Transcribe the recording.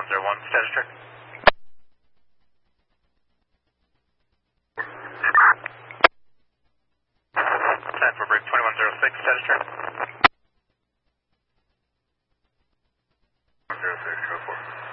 2101, status check. Time for break 2106, status check. 06, go for it.